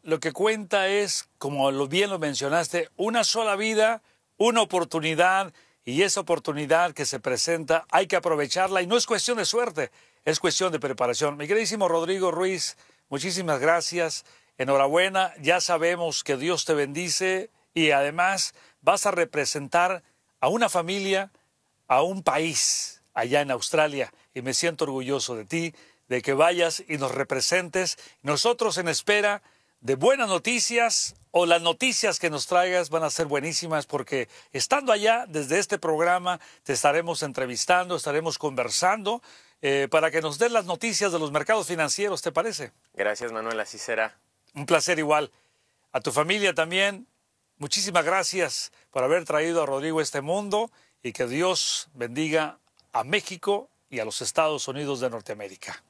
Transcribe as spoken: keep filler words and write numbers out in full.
lo que cuenta es, como lo bien lo mencionaste, una sola vida, una oportunidad, y esa oportunidad que se presenta hay que aprovecharla, y no es cuestión de suerte, es cuestión de preparación. Mi queridísimo Rodrigo Ruiz, muchísimas gracias, enhorabuena, ya sabemos que Dios te bendice y además vas a representar a una familia, a un país allá en Australia, y me siento orgulloso de ti, de que vayas y nos representes. Nosotros en espera de buenas noticias, o las noticias que nos traigas van a ser buenísimas, porque estando allá desde este programa te estaremos entrevistando, estaremos conversando eh, para que nos des las noticias de los mercados financieros, ¿te parece? Gracias, Manuel, así será. Un placer igual. A tu familia también, muchísimas gracias por haber traído a Rodrigo a este mundo, y que Dios bendiga a México y a los Estados Unidos de Norteamérica.